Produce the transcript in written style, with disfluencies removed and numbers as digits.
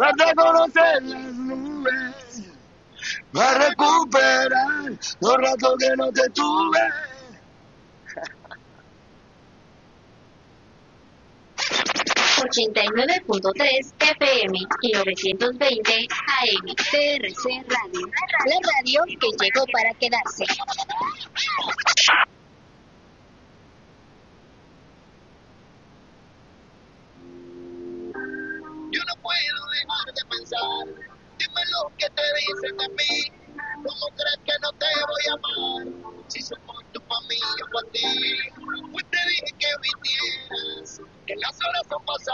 hasta conocer las nubes, para recuperar los ratos que no te tuve. 89.3 FM y 920 AM. TRC Radio. La radio que llegó para quedarse. Yo no puedo dejar de pensar. Dime lo que te dicen de mí. ¿Cómo crees que no te voy a amar? Si somos tu familia, yo por ti. Pues te dije que vinieras, que las horas son pasadas.